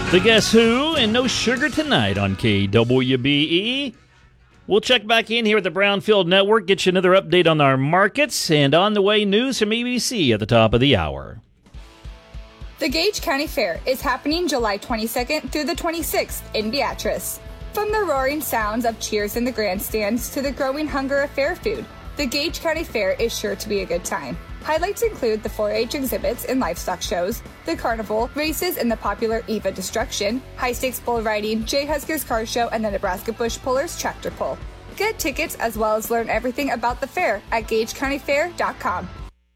The Guess Who and No Sugar Tonight on KWBE. We'll check back in here at the Brownfield Network, get you another update on our markets, and on the way, news from ABC at the top of the hour. The Gage County Fair is happening July 22nd through the 26th in Beatrice. From the roaring sounds of cheers in the grandstands to the growing hunger of fair food, the Gage County Fair is sure to be a good time. Highlights include the 4-H exhibits and livestock shows, the carnival, races in the popular Eva Destruction, high-stakes bull riding, Jay Husker's car show, and the Nebraska Bush Pullers tractor pull. Get tickets as well as learn everything about the fair at GageCountyFair.com.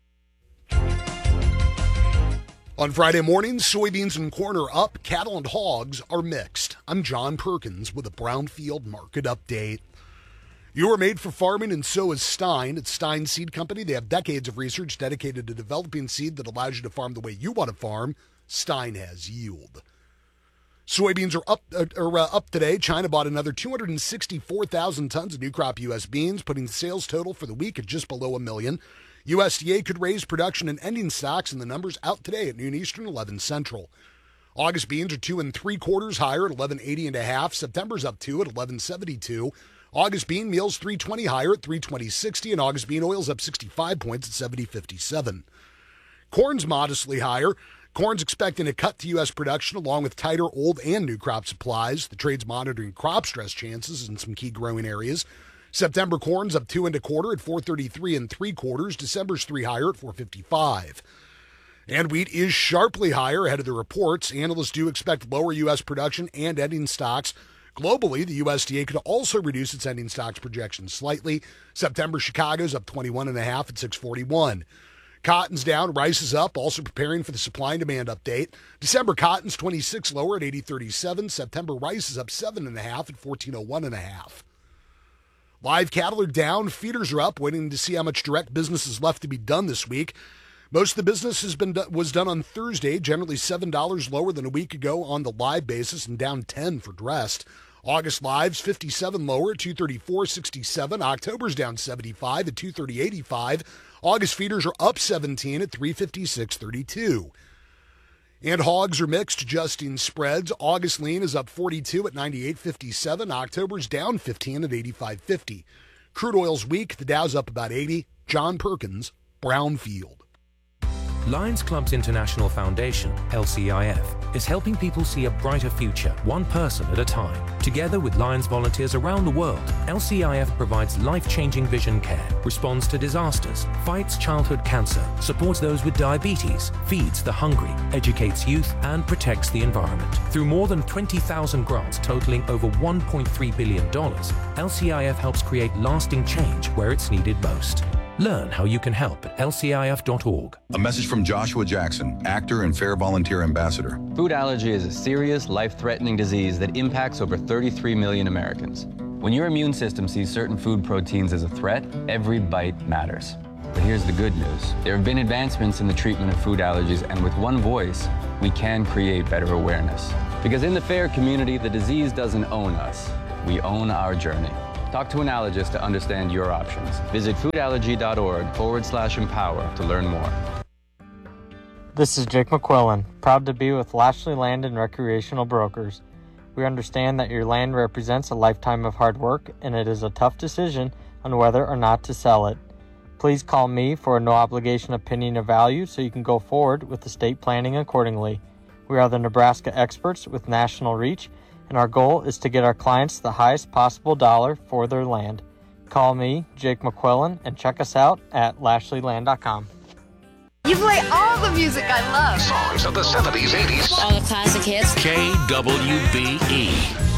On Friday mornings, soybeans and corn are up, cattle and hogs are mixed. I'm John Perkins with a Brownfield Market Update. You are made for farming, and so is Stein. At Stein Seed Company, they have decades of research dedicated to developing seed that allows you to farm the way you want to farm. Stein has yield. Soybeans are up today. China bought another 264,000 tons of new crop U.S. beans, putting the sales total for the week at just below 1 million. USDA could raise production and ending stocks, and the numbers out today at noon Eastern, 11 Central. August beans are 2 3/4 higher at 11.80 September's up 2 at 11.72. August bean meal's 3.20 higher at 3.20.60, and August bean oil's up 65 points at 70.57. Corn's modestly higher. Corn's expecting a cut to U.S. production along with tighter old and new crop supplies. The trade's monitoring crop stress chances in some key growing areas. September corn's up 2 1/4 at 4.33 3/4. December's 3 higher at 4.55. And wheat is sharply higher ahead of the reports. Analysts do expect lower U.S. production and ending stocks. Globally, the USDA could also reduce its ending stocks projections slightly. September Chicago's up 21.5 at 6.41. Cotton's down, rice is up, also preparing for the supply and demand update. December cotton's 26 lower at 80.37. September rice is up 7.5 at 14.01.5. Live cattle are down, feeders are up, waiting to see how much direct business is left to be done this week. Most of the business was done on Thursday, generally $7 lower than a week ago on the live basis and down 10 for dressed. August lives 57 lower at 234.67. October's down 75 at 230.85. August feeders are up 17 at 356.32. And hogs are mixed, adjusting spreads. August lean is up 42 at 98.57. October's down 15 at 85.50. Crude oil's weak. The Dow's up about 80. John Perkins, Brownfield. Lions Clubs International Foundation, LCIF, is helping people see a brighter future, one person at a time. Together with Lions volunteers around the world, LCIF provides life-changing vision care, responds to disasters, fights childhood cancer, supports those with diabetes, feeds the hungry, educates youth, and protects the environment. Through more than 20,000 grants totaling over $1.3 billion, LCIF helps create lasting change where it's needed most. Learn how you can help at lcif.org. A message from Joshua Jackson, actor and Fair Volunteer Ambassador. Food allergy is a serious, life-threatening disease that impacts over 33 million Americans. When your immune system sees certain food proteins as a threat, every bite matters. But here's the good news. There have been advancements in the treatment of food allergies, and with one voice, we can create better awareness. Because in the FAIR community, the disease doesn't own us. We own our journey. Talk to an allergist to understand your options. Visit foodallergy.org/empower to learn more. This is Jake McQuillan, proud to be with Lashley Land and Recreational Brokers. We understand that your land represents a lifetime of hard work, and it is a tough decision on whether or not to sell it. Please call me for a no-obligation opinion of value so you can go forward with estate planning accordingly. We are the Nebraska experts with national reach, and our goal is to get our clients the highest possible dollar for their land. Call me, Jake McQuillan, and check us out at LashleyLand.com. You play all the music I love. Songs of the 70s, 80s. All the classic hits. KWBE.